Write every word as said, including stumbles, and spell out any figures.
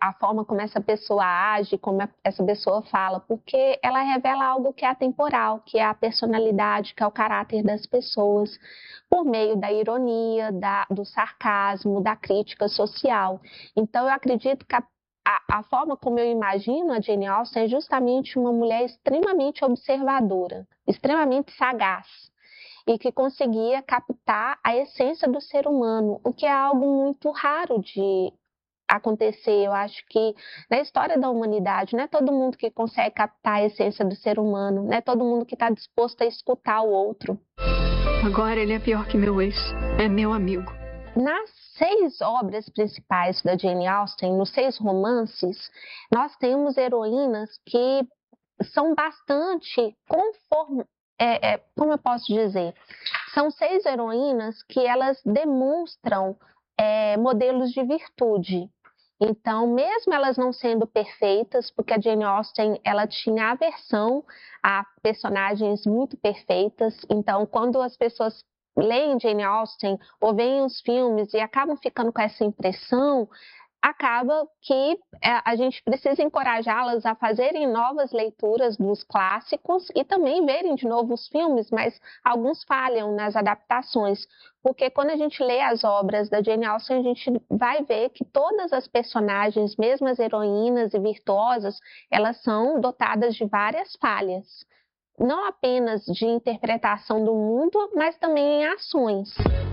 a forma como essa pessoa age, como essa pessoa fala, porque ela revela algo que é atemporal, que é a personalidade, que é o caráter das pessoas, por meio da ironia, da, do sarcasmo, da crítica social. Então, eu acredito que a, a, a forma como eu imagino a Jane Austen é justamente uma mulher extremamente observadora, extremamente sagaz, e que conseguia captar a essência do ser humano, o que é algo muito raro de acontecer. Eu acho que na história da humanidade não é todo mundo que consegue captar a essência do ser humano, não é todo mundo que está disposto a escutar o outro. Agora ele é pior que meu ex, é meu amigo. Nas seis obras principais da Jane Austen, nos seis romances, nós temos heroínas que são bastante conform... É, é, como eu posso dizer? São seis heroínas que elas demonstram é, modelos de virtude. Então, mesmo elas não sendo perfeitas, porque a Jane Austen ela tinha aversão a personagens muito perfeitas, então quando as pessoas leem Jane Austen ou veem os filmes e acabam ficando com essa impressão, acaba que a gente precisa encorajá-las a fazerem novas leituras dos clássicos e também verem de novo os filmes, mas alguns falham nas adaptações, porque quando a gente lê as obras da Jane Austen, a gente vai ver que todas as personagens, mesmo as heroínas e virtuosas, elas são dotadas de várias falhas, não apenas de interpretação do mundo, mas também em ações.